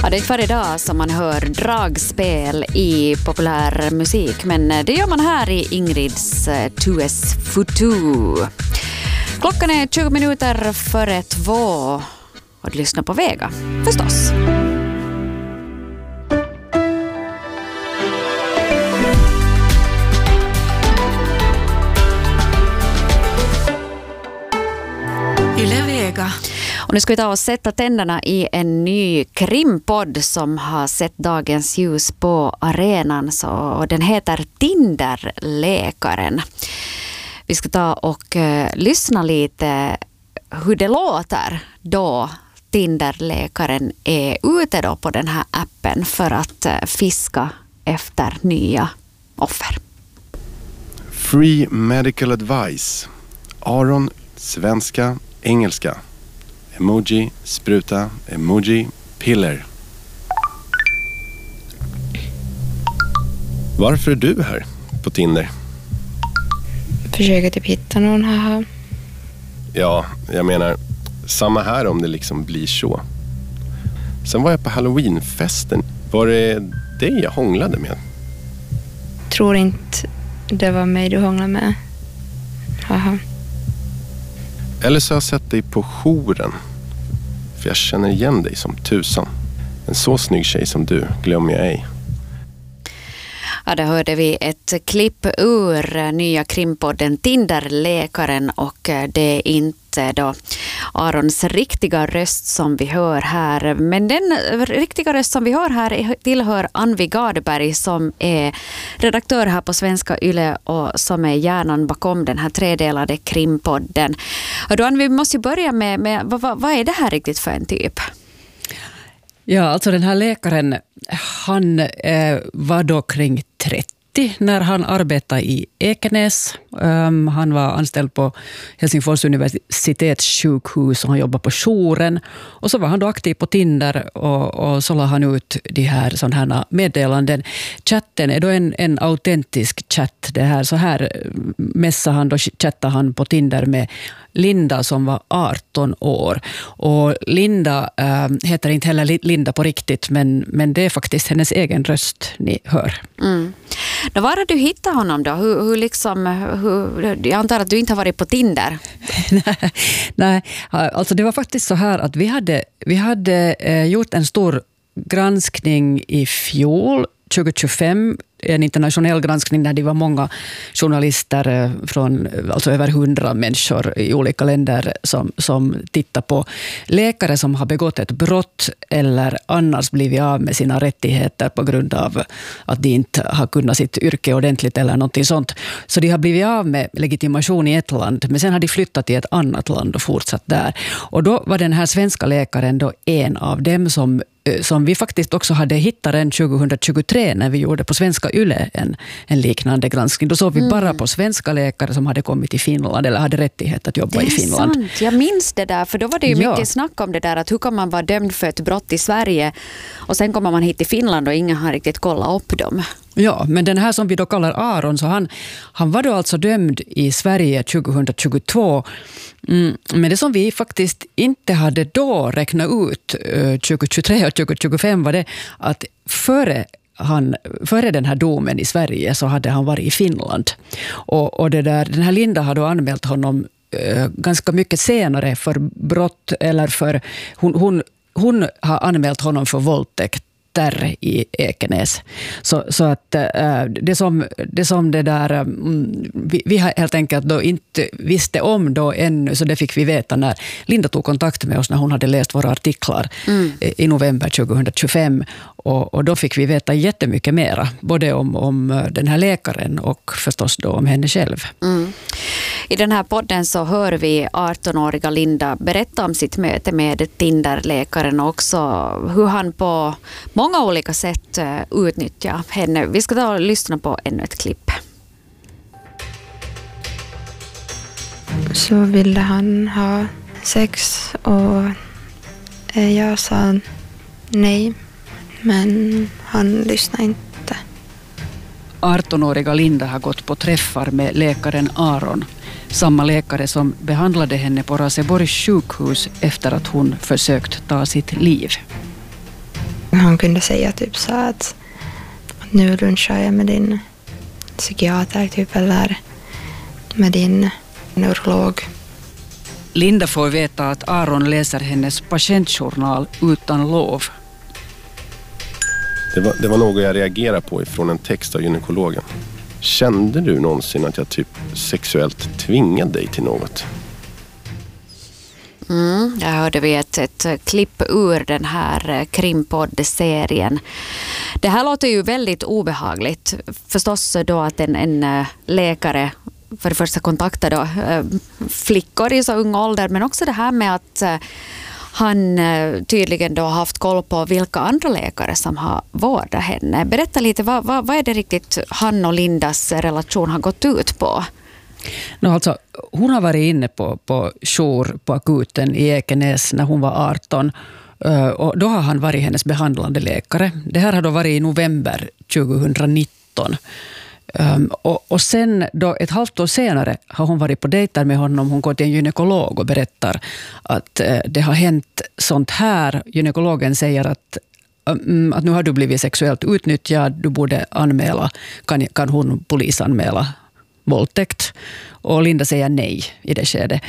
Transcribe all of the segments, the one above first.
Ja, det är inte varje dag som man hör dragspel i populär musik, men det gör man här i Ingrids Tues Futu. Klockan är 20 minuter före 2 och du lyssnar på Vega, förstås. Yle Vega. Och nu ska vi ta och sätta tänderna i en ny krimpodd som har sett dagens ljus på arenan. Och den heter Tinderläkaren. Vi ska ta och lyssna lite hur det låter då Tinderläkaren är ute då på den här appen för att fiska efter nya offer. Free medical advice. Aron, svenska, engelska. Emoji, spruta, emoji, piller. Varför är du här på Tinder? Försöker typ hitta någon här. Ja, jag menar, samma här om det liksom blir så. Sen var jag på Halloweenfesten. Var det dig jag hånglade med? Tror inte det var mig du hånglade med. Haha. Eller så har jag sett dig på jouren. För jag känner igen dig som tusan. En så snygg tjej som du glömmer jag ej. Ja, där hörde vi ett klipp ur nya krimpodden Tinderläkaren, och det är inte då Arons riktiga röst som vi hör här. Men den riktiga röst som vi hör här tillhör Anvi Gardberg som är redaktör här på Svenska Yle och som är hjärnan bakom den här tredelade krimpodden. Och då Anvi, vi måste ju börja med vad är det här riktigt för en typ? Ja, alltså den här läkaren, han var då kring 30 när han arbetade i Ekenäs. Han var anställd på Helsingfors universitetssjukhus och han jobbade på jouren. Och så var han då aktiv på Tinder och så la han ut de här sådana här meddelanden. Chatten är då en autentisk chatt. Det här, så här mässade han, då chattade han på Tinder med Linda som var 18 år. Och Linda heter inte heller Linda på riktigt, men det är faktiskt hennes egen röst ni hör. Mm. Då var har du hittat honom då? Jag antar att du inte har varit på Tinder. Nej, alltså det var faktiskt så här att vi hade gjort en stor granskning i fjol, 2025, en internationell granskning där det var många journalister från alltså över 100 människor i olika länder som tittar på läkare som har begått ett brott eller annars blivit av med sina rättigheter på grund av att de inte har kunnat sitt yrke ordentligt eller någonting sånt. Så de har blivit av med legitimation i ett land, men sen har de flyttat till ett annat land och fortsatt där. Och då var den här svenska läkaren då en av dem som vi faktiskt också hade hittat den 2023 när vi gjorde på Svenska Yle en liknande granskning. Då såg vi bara på svenska läkare som hade kommit till Finland eller hade rättighet att jobba i Finland. Det är sant. Jag minns det där, för då var det ju mycket snack om det där att hur kan man vara dömd för ett brott i Sverige och sen kommer man hit till Finland och ingen har riktigt kollat upp dem. Ja, men den här som vi då kallar Aron, så han var då alltså dömd i Sverige 2022. Men det som vi faktiskt inte hade då räknat ut 2023 och 2025 var det att före den här domen i Sverige så hade han varit i Finland. Och den här Linda har då anmält honom ganska mycket senare för brott, eller för hon har anmält honom för våldtäkt i Ekenäs. Så att det som det där vi har helt enkelt då inte visste om då ännu, så det fick vi veta när Linda tog kontakt med oss när hon hade läst våra artiklar i november 2025, och då fick vi veta jättemycket mera både om den här läkaren och förstås då om henne själv. I den här podden så hör vi 18-åriga Linda berätta om sitt möte med Tinderläkaren och också hur han på många olika sätt utnyttjar henne. Vi ska ta och lyssna på ännu ett klipp. Så ville han ha sex och jag sa nej, men han lyssnade inte. 18-åriga Linda har gått på träffar med läkaren Aron. Samma läkare som behandlade henne på Raseborgs sjukhus efter att hon försökt ta sitt liv. han kunde säga typ så att nu lunchar jag med din psykiater typ, eller med din neurolog. Linda får veta att Aron läser hennes patientjournal utan lov. Det var något jag reagerade på ifrån en text av gynekologen. Kände du någonsin att jag typ sexuellt tvingade dig till något? Jag hörde vi ett klipp ur den här krimpodd-serien. Det här låter ju väldigt obehagligt. Förstås då att en läkare för det första kontaktar då flickor i så ung ålder, men också det här med att han tydligen då haft koll på vilka andra läkare som har vårdat henne. Berätta lite, vad är det riktigt han och Lindas relation har gått ut på? Alltså, hon har varit inne på jour på akuten i Ekenäs när hon var 18. Och då har han varit hennes behandlande läkare. Det här har då varit i november 2019. Och sen då ett halvt år senare har hon varit på dejter med honom. Hon går till en gynekolog och berättar att det har hänt sånt här. Gynekologen säger att nu har du blivit sexuellt utnyttjad, du borde anmäla, kan hon polisanmäla våldtäkt? Och Linda säger nej i det skedet.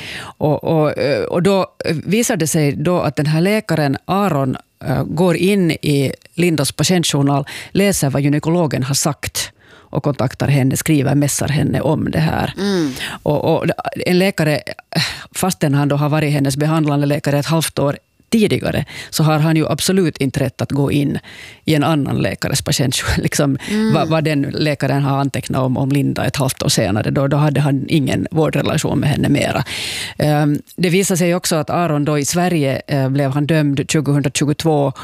Och då visar det sig då att den här läkaren Aron går in i Lindas patientjournal, läser vad gynekologen har sagt och kontaktar henne, messar henne om det här. Och en läkare, fastän han då har varit hennes behandlande läkare ett halvt år tidigare, så har han ju absolut inte rätt att gå in i en annan läkares patientjournal. Liksom, vad den läkaren har antecknat om Linda ett halvt år senare, då hade han ingen vårdrelation med henne mera. Det visar sig också att Aron då i Sverige blev han dömd 2022.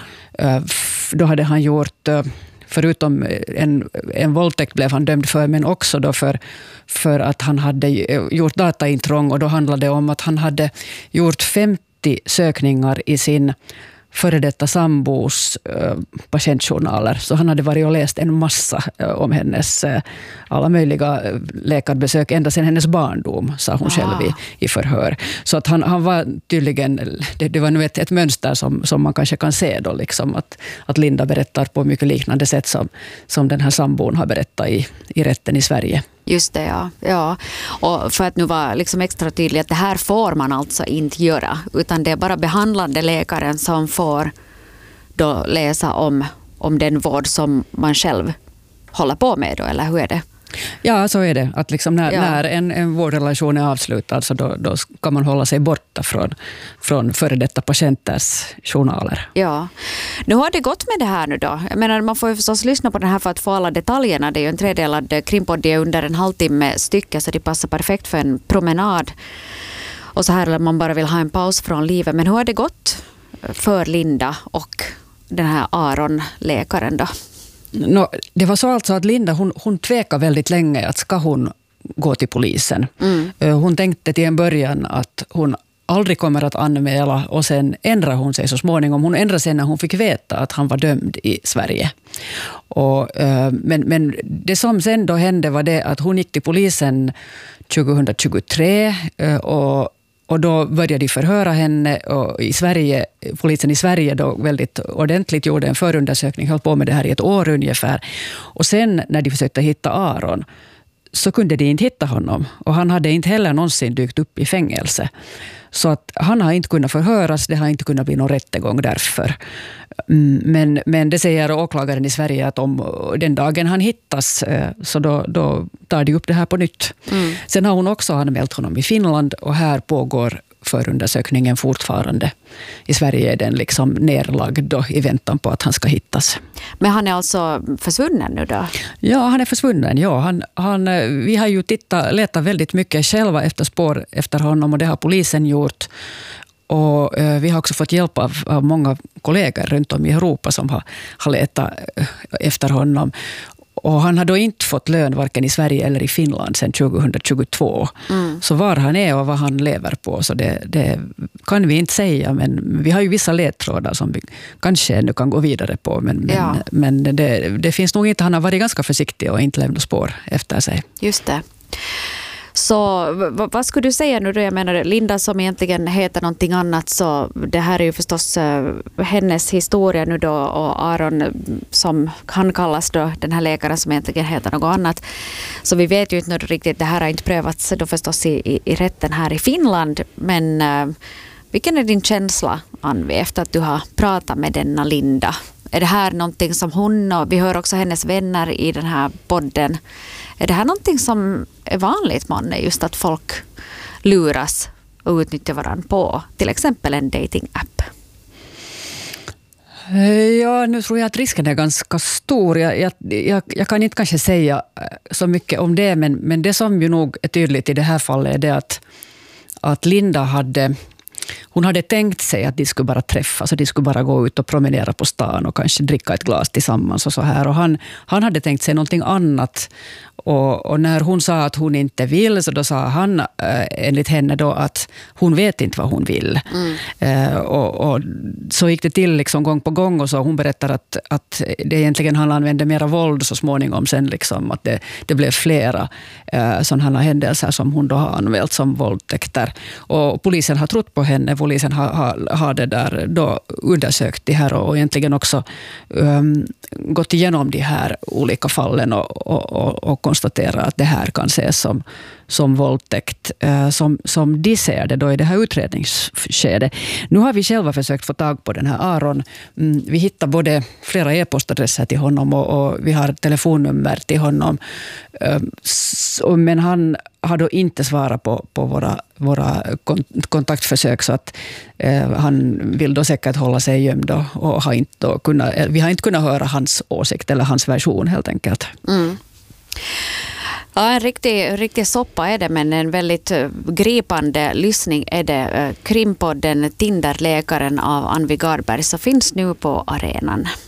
Då hade han gjort... Förutom en våldtäkt blev han dömd för, men också då för att han hade gjort dataintrång, och då handlade det om att han hade gjort 50 sökningar i sin före detta sambos patientjournaler. Så han hade varit och läst en massa om hennes alla möjliga läkarbesök ända sedan hennes barndom, sa hon själv i förhör. Så att han var tydligen, det var nu ett mönster som man kanske kan se då, liksom, att Linda berättar på mycket liknande sätt som den här sambon har berättat i rätten i Sverige. Just det, ja. Och för att nu vara liksom extra tydlig att det här får man alltså inte göra, utan det är bara behandlande läkaren som får då läsa om den vård som man själv håller på med då, eller hur är det? Ja, så är det. Att liksom när en vårdrelation är avslutad, så då ska man hålla sig borta från före detta patienters journaler. Ja. Nu har det gått med det här nu då. Jag menar, man får ju förstås lyssna på den här för att få alla detaljerna. Det är ju en tredelad krimpodd, det är under en halvtimme stycke, så det passar perfekt för en promenad. Och så här, eller man bara vill ha en paus från livet. Men hur har det gått för Linda och den här Aron-läkaren då? Det var så alltså att Linda hon tvekade väldigt länge att ska hon gå till polisen. Hon tänkte till en början att hon aldrig kommer att anmäla, och sen ändrar hon sig så småningom. Hon ändrade sig när hon fick veta att han var dömd i Sverige. Men det som sen då hände var det att hon gick till polisen 2023 och då började de förhöra henne, och polisen i Sverige då väldigt ordentligt gjorde en förundersökning, höll på med det här i ett år ungefär. Och sen när de försökte hitta Aron, så kunde de inte hitta honom, och han hade inte heller någonsin dykt upp i fängelse. Så att han har inte kunnat förhöras, det har inte kunnat bli någon rättegång därför. Men det säger åklagaren i Sverige att om den dagen han hittas, så då tar de upp det här på nytt. Sen har hon också anmält honom i Finland, och här pågår förundersökningen fortfarande. I Sverige är den liksom nerlagd då, i väntan på att han ska hittas. Men han är alltså försvunnen nu då? Ja, han är försvunnen. Ja, vi har ju letat väldigt mycket själva efter spår efter honom, och det har polisen gjort. Och vi har också fått hjälp av många kollegor runt om i Europa som har letat efter honom. Och han har då inte fått lön varken i Sverige eller i Finland sedan 2022. Så var han är och vad han lever på, så det kan vi inte säga. Men vi har ju vissa ledtrådar som vi kanske ännu kan gå vidare på. Men det finns nog inte. Han har varit ganska försiktig och inte lämnat spår efter sig. Just det. Så vad skulle du säga nu då? Jag menar, Linda som egentligen heter någonting annat, så det här är ju förstås hennes historia nu då, och Aron som kan kallas då den här läkaren som egentligen heter något annat. Så vi vet ju inte riktigt, det här har inte prövats då förstås i rätten här i Finland, men vilken är din känsla, Anvi, efter att du har pratat med denna Linda? Är det här någonting som hon, och vi hör också hennes vänner i den här podden, är det här någonting som är vanligt, Manne, just att folk luras och utnyttjar varandra på till exempel en dating-app? Ja, nu tror jag att risken är ganska stor. Jag kan inte kanske säga så mycket om det, men det som ju nog är tydligt i det här fallet är det att Linda hon hade tänkt sig att de skulle bara träffas, och de skulle bara gå ut och promenera på stan och kanske dricka ett glas tillsammans och så här. Och han hade tänkt sig någonting annat. Och när hon sa att hon inte vill, så då sa han enligt henne då att hon vet inte vad hon vill. Och så gick det till liksom gång på gång, och så hon berättar att det egentligen han använde mera våld så småningom sen, liksom, att det blev flera sådana händelser som hon då har använt som våldtäkter. Och polisen har trott på henne, polisen har det där då undersökt det här och egentligen också gått igenom de här olika fallen och konstatera att det här kan ses som våldtäkt, som de ser det då i det här utredningsskedet. Nu har vi själva försökt få tag på den här Aron. Vi hittar både flera e-postadresser till honom och vi har telefonnummer till honom. Men han har då inte svarat på våra kontaktförsök, så att han vill då säkert hålla sig gömd och vi har inte kunnat höra hans åsikt eller hans version helt enkelt. Ja, en riktig soppa är det, men en väldigt gripande lyssning är det. Krimpodden Tinderläkaren av Anvi Garberg så finns nu på arenan.